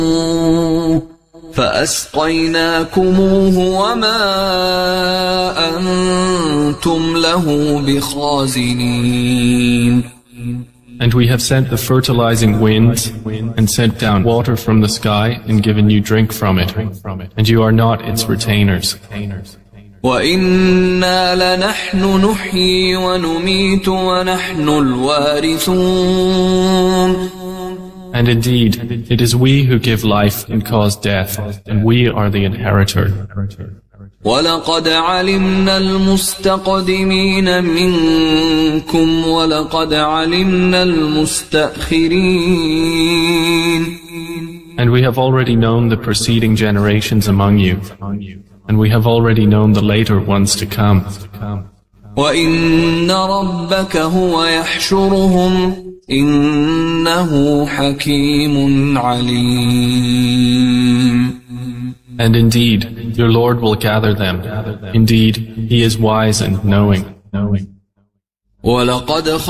فأسقيناكموه وما أنتم له بخازنين. And we have sent the fertilizing winds and sent down water from the sky and given you drink from it, and you are not its retainers. وَإِنَّا لَنَحْنُ نُحْيِي وَنُمِيتُ وَنَحْنُ الْوَارِثُونَ. And indeed, it is we who give life and cause death, and we are the inheritor. وَلَقَدْ عَلِمْنَا الْمُسْتَقْدِمِينَ مِنْكُمْ وَلَقَدْ عَلِمْنَا الْمُسْتَأْخِرِينَ. And we have already known the preceding generations among you, and we have already known the later ones to come. وَإِنَّ رَبَّكَ هُوَ يَحْشُرُهُمْ إِنَّهُ حَكِيمٌ عَلِيمٌ. And indeed, your Lord will gather them. Indeed, He is wise and knowing. وَلَقَدْ